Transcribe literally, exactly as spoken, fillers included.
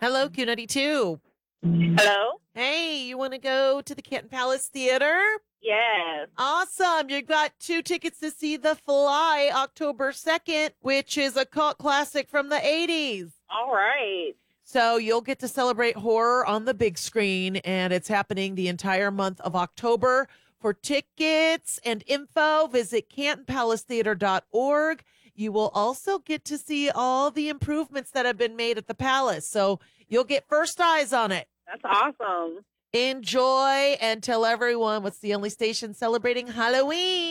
Hello, Q ninety-two. Hello? Hey, you want to go to the Canton Palace Theater? Yes. Awesome. You've got two tickets to see The Fly October second, which is a cult classic from the eighties. All right. So you'll get to celebrate horror on the big screen, and it's happening the entire month of October. For tickets and info, visit canton palace theater dot org. You will also get to see all the improvements that have been made at the palace. So you'll get first eyes on it. That's awesome. Enjoy and tell everyone what's the only station celebrating Halloween.